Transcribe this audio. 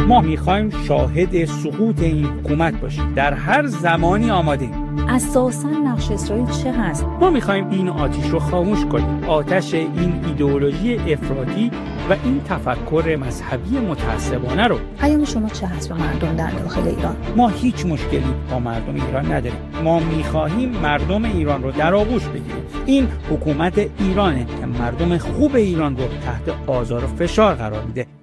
ما میخوایم شاهد سقوط این حکومت باشیم. در هر زمانی آماده ایم. اساساً نقش اسرائیل چه هست؟ ما میخوایم این آتش رو خاموش کنیم. آتش این ایدئولوژی افراطی و این تفکر مذهبی متعصبانه رو. پیام شما چه هست به مردم در داخل ایران؟ ما هیچ مشکلی با مردم ایران نداریم. ما میخواهیم مردم ایران رو در آغوش بگیریم. این حکومت ایرانه که مردم خوب ایران رو تحت آزار و فشار قرار میده.